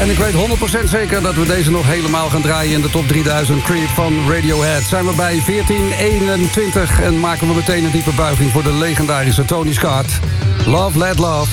En ik weet 100% zeker dat we deze nog helemaal gaan draaien in de top 3000 Creep van Radiohead. Zijn we bij 1421 en maken we meteen een diepe buiging voor de legendarische Tony Scott. Love, Let Love.